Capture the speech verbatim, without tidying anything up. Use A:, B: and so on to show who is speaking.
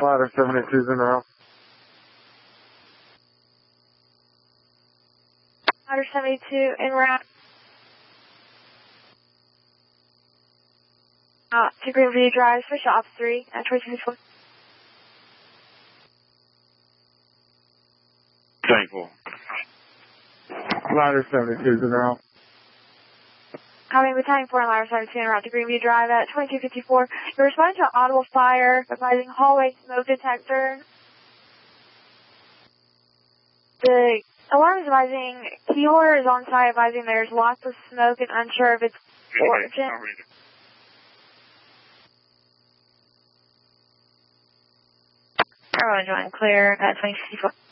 A: Ladder seventy-two is in the route.
B: Ladder seventy-two en route. Uh, to Greenview Drive, Special Ops three at twenty-two fifty-four.
C: twenty-four.
A: Ladder seventy-two is in the route.
B: Copy, Battalion four and Ladder seventy-two en route to Greenview Drive at twenty-two fifty-four. You're responding to an audible fire, advising hallway smoke detector. The alarm is advising key holder is on site, advising there's lots of smoke and unsure if it's urgent. Everyone join clear at twenty fifty-four.